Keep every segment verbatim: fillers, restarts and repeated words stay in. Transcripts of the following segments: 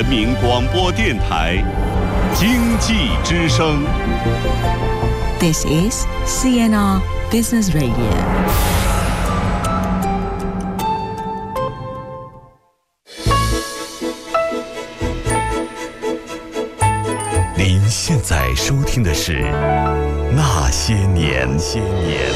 人民广播电台经济之声。 This is C N R Business Radio。 您现在收听的是《那些年》。些年。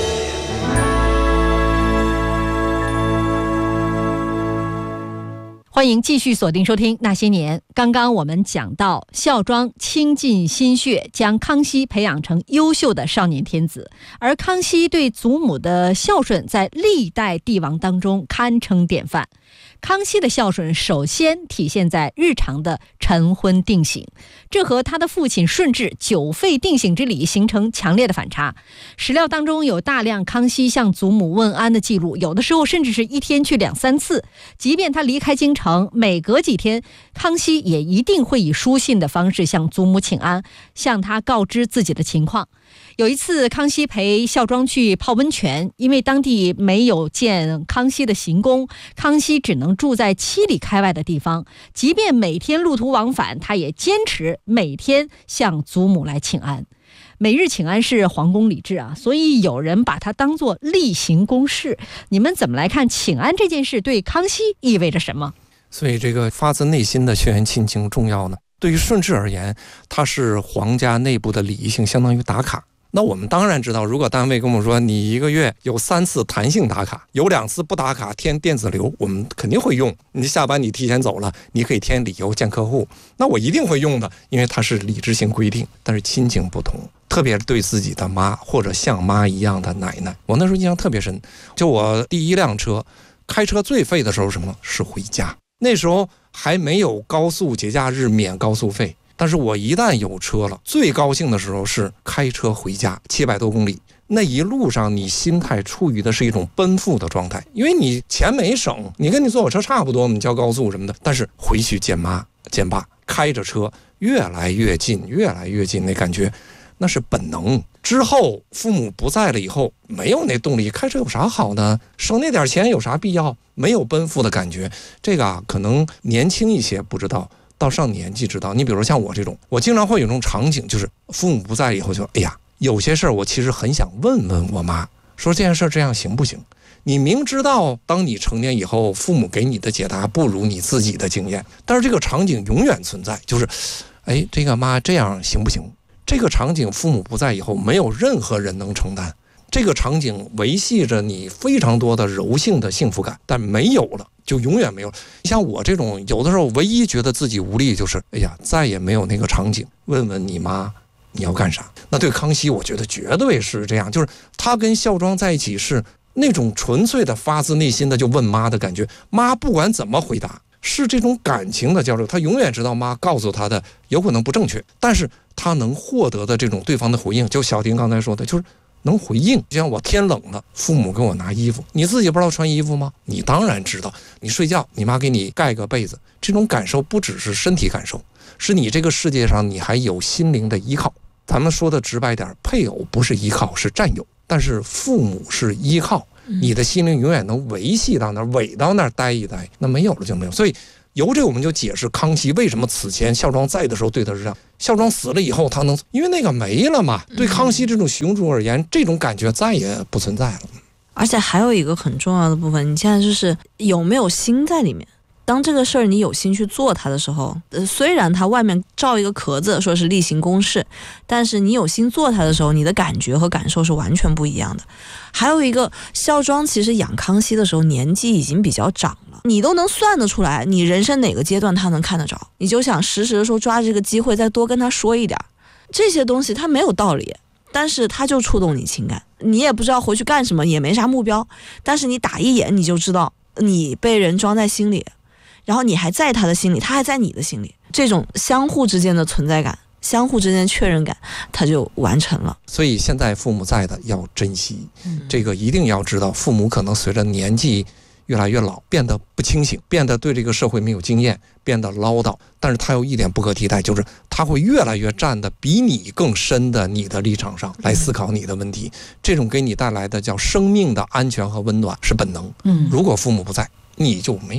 欢迎继续锁定收听《那些年》。刚刚我们讲到，孝庄倾尽心血将康熙培养成优秀的少年天子，而康熙对祖母的孝顺在历代帝王当中堪称典范。康熙的孝顺首先体现在日常的晨昏定省，这和他的父亲顺治九废定省之礼形成强烈的反差。史料当中有大量康熙向祖母问安的记录，有的时候甚至是一天去两三次。即便他离开京城，每隔几天康熙也一定会以书信的方式向祖母请安，向他告知自己的情况。有一次康熙陪孝庄去泡温泉，因为当地没有建康熙的行宫，康熙只能住在七里开外的地方，即便每天路途往返，他也坚持每天向祖母来请安。每日请安是皇宫礼制啊，所以有人把它当作例行公事。你们怎么来看请安这件事对康熙意味着什么？ 所以这个发自内心的血缘亲情重要呢？对于顺治而言，它是皇家内部的礼仪性，相当于打卡。那我们当然知道，如果单位跟我们说你一个月有三次弹性打卡，有两次不打卡填电子流，我们肯定会用。你下班你提前走了，你可以填理由见客户，那我一定会用的，因为它是理智性规定。但是亲情不同，特别对自己的妈或者像妈一样的奶奶，我那时候印象特别深。就我第一辆车开车最费的时候是什么？是回家。那时候还没有高速节假日免高速费，但是我一旦有车了，最高兴的时候是开车回家，七百多公里，那一路上你心态处于的是一种奔赴的状态，因为你钱没省，你跟你坐火车差不多，你交高速什么的，但是回去见妈见爸，开着车越来越近，越来越近，那感觉那是本能。之后父母不在了以后，没有那动力，开车有啥好的？省那点钱有啥必要？没有奔赴的感觉。这个啊，可能年轻一些不知道，到上年纪知道。你比如像我这种，我经常会有一种场景，就是父母不在以后就，哎呀，有些事儿我其实很想问问我妈，说这件事这样行不行？你明知道当你成年以后，父母给你的解答不如你自己的经验，但是这个场景永远存在，就是哎，这个妈这样行不行？这个场景父母不在以后，没有任何人能承担。这个场景维系着你非常多的柔性的幸福感，但没有了就永远没有。像我这种有的时候唯一觉得自己无力，就是哎呀，再也没有那个场景。问问你妈你要干啥？那对康熙我觉得绝对是这样，就是他跟孝庄在一起是那种纯粹的发自内心的就问妈的感觉，妈不管怎么回答是这种感情的交流，他永远知道妈告诉他的有可能不正确，但是他能获得的这种对方的回应，就小丁刚才说的，就是能回应。就像我天冷了，父母给我拿衣服，你自己不知道穿衣服吗？你当然知道。你睡觉，你妈给你盖个被子，这种感受不只是身体感受，是你这个世界上你还有心灵的依靠。咱们说的直白点，配偶不是依靠，是占有，但是父母是依靠。你的心灵永远能维系到那儿，委到那儿待一待，那没有了就没有。所以由这我们就解释康熙为什么此前孝庄在的时候对他是这样，孝庄死了以后他能，因为那个没了嘛。对康熙这种雄主而言，这种感觉再也不存在了。 而且还有一个很重要的部分，你现在就是有没有心在里面。当这个事儿你有心去做它的时候，呃，虽然它外面罩一个壳子说是例行公事，但是你有心做它的时候，你的感觉和感受是完全不一样的。还有一个，孝庄其实养康熙的时候年纪已经比较长了，你都能算得出来，你人生哪个阶段他能看得着，你就想时时的说抓这个机会再多跟他说一点。这些东西它没有道理，但是它就触动你情感，你也不知道回去干什么，也没啥目标，但是你打一眼你就知道你被人装在心里，然后你还在他的心里，他还在你的心里，这种相互之间的存在感，相互之间的确认感，它就完成了。 所以现在父母在的要珍惜，这个一定要知道，父母可能随着年纪越来越老，变得不清醒，变得对这个社会没有经验，变得唠叨，但是他有一点不可替代，就是他会越来越站得比你更深的你的立场上来思考你的问题，这种给你带来的叫生命的安全和温暖是本能。嗯，如果父母不在，你就没有。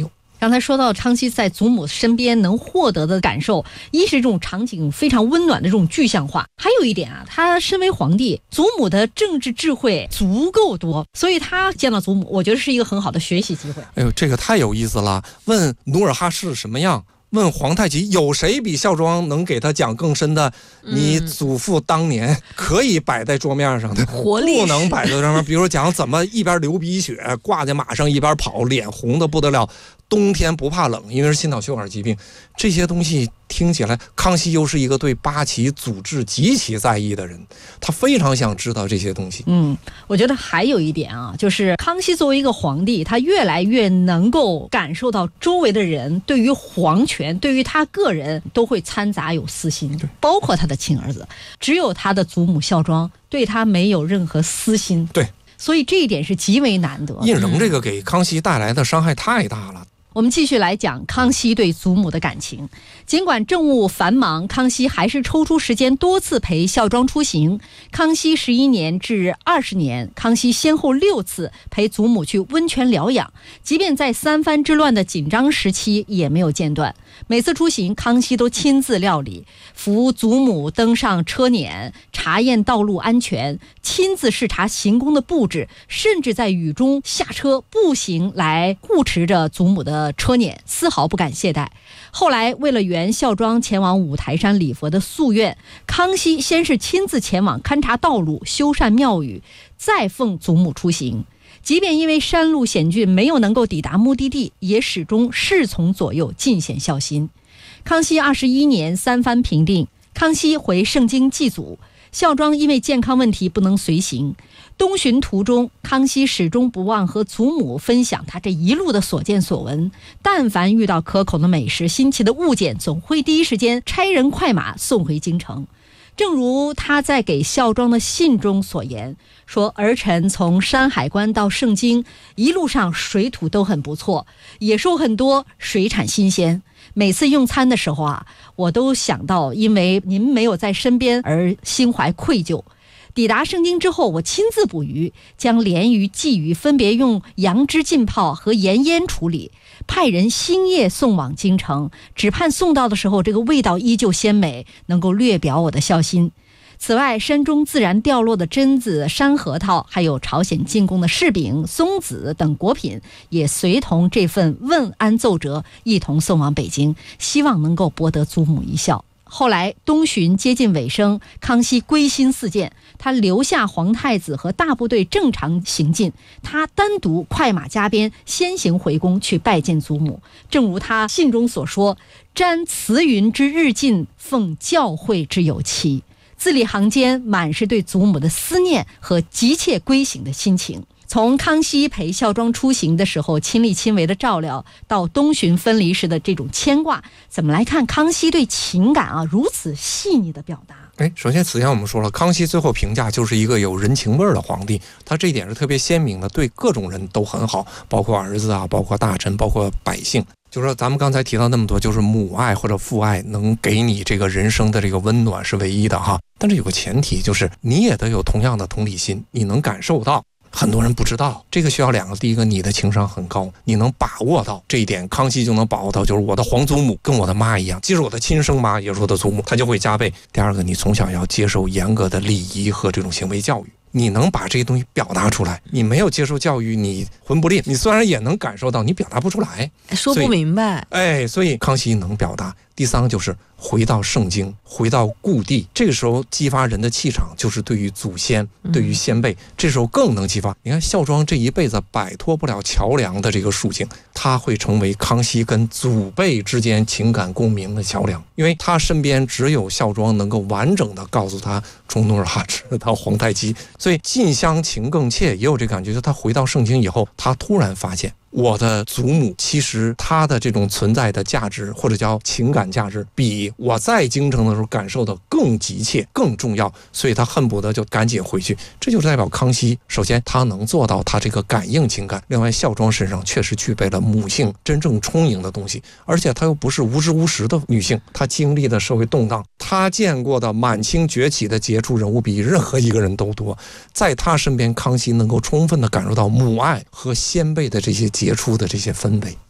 刚才说到康熙在祖母身边能获得的感受，一是这种场景非常温暖的这种具象化，还有一点啊，他身为皇帝，祖母的政治智慧足够多，所以他见到祖母，我觉得是一个很好的学习机会。 哎呦，这个太有意思了！问努尔哈赤什么样？问皇太极，有谁比孝庄能给他讲更深的？你祖父当年可以摆在桌面上的， 活力不能摆在桌面。比如说讲怎么一边流鼻血，挂在马上一边跑，脸红的不得了，冬天不怕冷，因为是心脑血管疾病。这些东西听起来，康熙又是一个对八旗祖制极其在意的人，他非常想知道这些东西。 嗯，我觉得还有一点啊，就是康熙作为一个皇帝，他越来越能够感受到周围的人对于皇权，对于他个人都会掺杂有私心，包括他的亲儿子，只有他的祖母孝庄对他没有任何私心。 对， 所以这一点是极为难得。 胤禛这个给康熙带来的伤害太大了。 我们继续来讲康熙对祖母的感情。尽管政务繁忙，康熙还是抽出时间多次陪孝庄出行。康熙十一年至二十年，康熙先后六次陪祖母去温泉疗养，即便在三藩之乱的紧张时期也没有间断。每次出行，康熙都亲自料理，扶祖母登上车辇，查验道路安全，亲自视察行宫的布置，甚至在雨中下车步行来护持着祖母的车辇，丝毫不敢懈怠。后来为了圆孝庄前往五台山礼佛的夙愿，康熙先是亲自前往勘察道路，修缮庙宇，再奉祖母出行。即便因为山路险峻没有能够抵达目的地，也始终侍从左右，尽显孝心。康熙二十一年三藩平定，康熙回盛京祭祖，孝庄因为健康问题不能随行。东巡途中，康熙始终不忘和祖母分享他这一路的所见所闻，但凡遇到可口的美食、新奇的物件，总会第一时间差人快马送回京城。正如他在给孝庄的信中所言，说儿臣从山海关到盛京，一路上水土都很不错，野兽很多，水产新鲜。每次用餐的时候啊，我都想到因为您没有在身边而心怀愧疚。抵达盛京之后，我亲自捕鱼，将鲢鱼、鲫鱼分别用杨枝浸泡和盐腌处理，派人星夜送往京城，只盼送到的时候这个味道依旧鲜美，能够略表我的孝心。此外，山中自然掉落的榛子、山核桃，还有朝鲜进贡的柿饼、松子等果品，也随同这份问安奏折一同送往北京，希望能够博得祖母一笑。后来东巡接近尾声，康熙归心似箭，他留下皇太子和大部队正常行进，他单独快马加鞭先行回宫去拜见祖母。正如他信中所说，瞻慈云之日进，奉教诲之有期。字里行间满是对祖母的思念和急切归省的心情。从康熙陪孝庄出行的时候亲力亲为的照料，到东巡分离时的这种牵挂，怎么来看康熙对情感啊如此细腻的表达？ 哎，首先此前我们说了，康熙最后评价就是一个有人情味儿的皇帝，他这一点是特别鲜明的，对各种人都很好，包括儿子啊，包括大臣，包括百姓。就是说咱们刚才提到那么多，就是母爱或者父爱能给你这个人生的这个温暖是唯一的哈，但是有个前提，就是你也得有同样的同理心，你能感受到。很多人不知道，这个需要两个，第一个你的情商很高，你能把握到这一点，康熙就能把握到，就是我的皇祖母跟我的妈一样，即使我的亲生妈也是我的祖母，她就会加倍。第二个，你从小要接受严格的礼仪和这种行为教育，你能把这些东西表达出来。你没有接受教育，你混不吝，你虽然也能感受到，你表达不出来， 说不明白。 哎，所以康熙能表达。第三个就是回到盛京，回到故地，这个时候激发人的气场，就是对于祖先，对于先辈，这时候更能激发。你看孝庄这一辈子摆脱不了桥梁的这个属性，他会成为康熙跟祖辈之间情感共鸣的桥梁，因为他身边只有孝庄能够完整的告诉他从努尔哈赤到皇太极，所以近乡情更怯，也有这感觉。就他回到盛京以后，他突然发现我的祖母其实她的这种存在的价值，或者叫情感价值，比我在京城的时候感受的更急切更重要，所以他恨不得就赶紧回去。这就是代表康熙首先他能做到他这个感应情感，另外孝庄身上确实具备了母性真正充盈的东西，而且她又不是无知无识的女性，她经历的社会动荡，她见过的满清崛起的杰出人物比任何一个人都多，在她身边康熙能够充分的感受到母爱和先辈的这些杰出的这些氛围。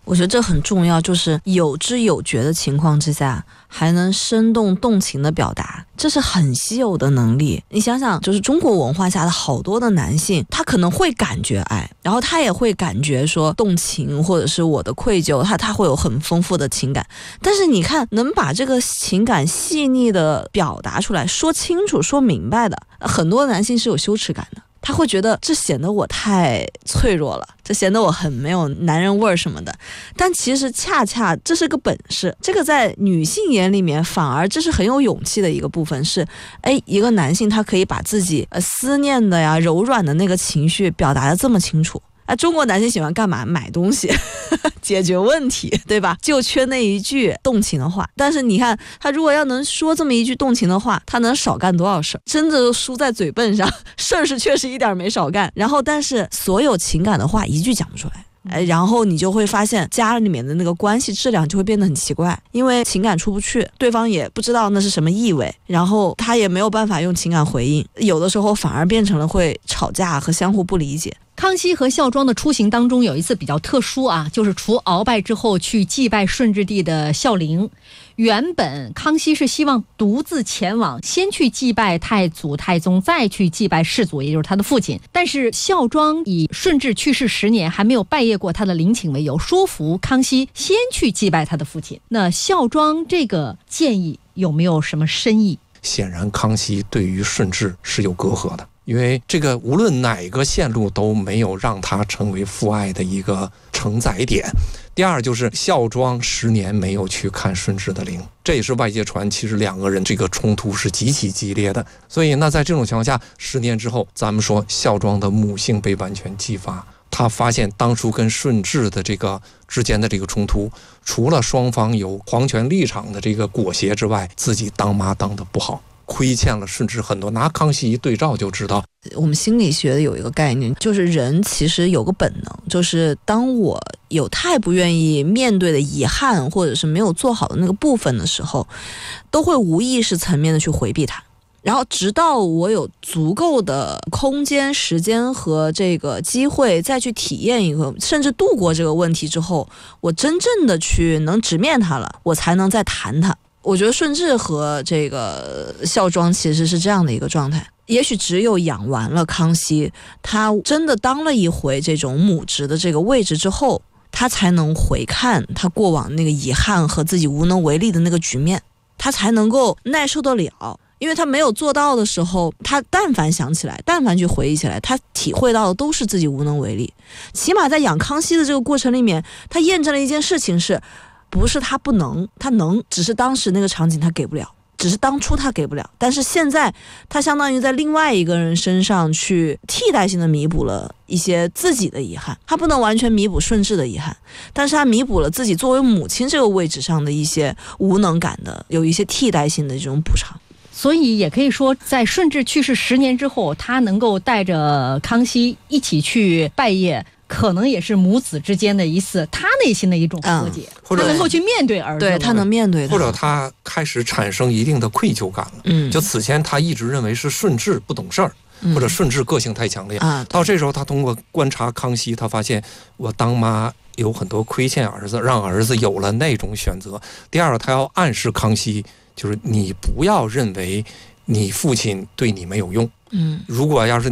我觉得这很重要，就是有知有觉的情况之下，还能生动动情的表达，这是很稀有的能力。你想想，就是中国文化下的好多的男性，他可能会感觉爱，然后他也会感觉说动情，或者是我的愧疚，他他会有很丰富的情感。但是你看，能把这个情感细腻的表达出来，说清楚、说明白的，很多男性是有羞耻感的。他会觉得这显得我太脆弱了，这显得我很没有男人味儿什么的。但其实恰恰这是个本事，这个在女性眼里面反而这是很有勇气的一个部分，是哎，一个男性他可以把自己呃思念的呀、柔软的那个情绪表达得这么清楚。啊，中国男性喜欢干嘛？买东西解决问题，对吧？就缺那一句动情的话。但是你看他如果要能说这么一句动情的话，他能少干多少事儿？真的输在嘴笨上，事儿是确实一点没少干，然后但是所有情感的话一句讲不出来。哎，然后你就会发现家里面的那个关系质量就会变得很奇怪，因为情感出不去，对方也不知道那是什么意味，然后他也没有办法用情感回应，有的时候反而变成了会吵架和相互不理解。 康熙和孝庄的出行当中有一次比较特殊啊，就是除鳌拜之后去祭拜顺治帝的孝陵。原本康熙是希望独自前往，先去祭拜太祖太宗，再去祭拜世祖，也就是他的父亲。但是孝庄以顺治去世十年还没有拜谒过他的陵寝为由，说服康熙先去祭拜他的父亲。那孝庄这个建议有没有什么深意？ 显然康熙对于顺治是有隔阂的，因为这个无论哪个线路都没有让他成为父爱的一个承载点。第二就是孝庄十年没有去看顺治的陵，这也是外界传其实两个人这个冲突是极其激烈的。所以那在这种情况下，十年之后咱们说孝庄的母性被完全激发，他发现当初跟顺治的这个之间的这个冲突，除了双方有皇权立场的这个裹挟之外，自己当妈当得不好，亏欠了顺治很多。拿康熙一对照就知道。 我们心理学的有一个概念，就是人其实有个本能，就是当我有太不愿意面对的遗憾，或者是没有做好的那个部分的时候，都会无意识层面的去回避它。然后直到我有足够的空间、时间和这个机会再去体验一个，甚至度过这个问题之后，我真正的去能直面它了，我才能再谈它。我觉得顺治和这个孝庄其实是这样的一个状态。也许只有养完了康熙，他真的当了一回这种母职的这个位置之后，他才能回看他过往那个遗憾和自己无能为力的那个局面，他才能够耐受得了。因为他没有做到的时候，他但凡想起来，但凡去回忆起来，他体会到的都是自己无能为力。起码在养康熙的这个过程里面，他验证了一件事情，是不是他不能，他能，只是当时那个场景他给不了，只是当初他给不了，但是现在他相当于在另外一个人身上去替代性的弥补了一些自己的遗憾。他不能完全弥补顺治的遗憾，但是他弥补了自己作为母亲这个位置上的一些无能感的，有一些替代性的这种补偿。 所以也可以说，在顺治去世十年之后，他能够带着康熙一起去拜谒，可能也是母子之间的一次他内心的一种和解，嗯、或者他能够去面对儿子， 对他能面对他， 或者他开始产生一定的愧疚感了。嗯，就此前他一直认为是顺治不懂事儿，嗯、或者顺治个性太强烈啊。到这时候，他通过观察康熙，他发现我当妈有很多亏欠儿子，让儿子有了那种选择。第二个，他要暗示康熙，就是你不要认为你父亲对你没有用。嗯，如果要是